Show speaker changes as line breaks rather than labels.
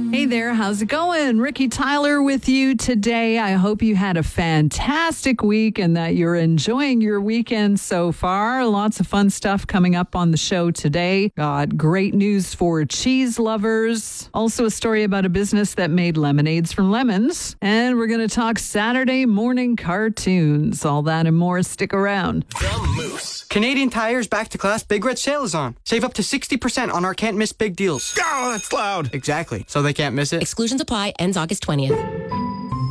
Hey there, how's it going? Ricky Tyler with you today. I hope you had a fantastic week and that you're enjoying your weekend so far. Lots of fun stuff coming up on the show today. Got great news for cheese lovers. Also a story about a business that made lemonades from lemons. And we're going to talk Saturday morning cartoons. All that and more. Stick around.
The Moose.
Canadian Tire's Back to Class Big Red Sale is on. Save up to 60% on our can't miss big deals.
Oh, that's loud.
Exactly. So they can't miss it.
Exclusions apply. Ends August 20th.